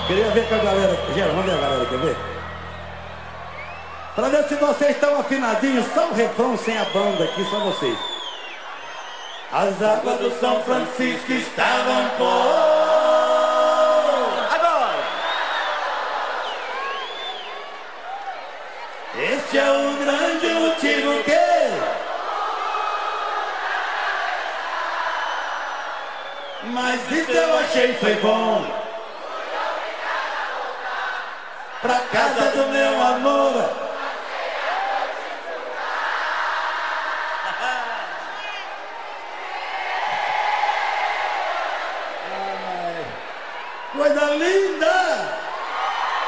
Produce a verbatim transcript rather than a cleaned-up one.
Queria ver com a galera. Gera, vamos ver a galera, quer ver? Pra ver se vocês estão afinadinhos, só o refrão sem a banda aqui, só vocês. As águas do São Francisco estavam por... Agora! Este é o grande motivo que... Mas isso eu achei foi bom. Pra casa do meu amigo.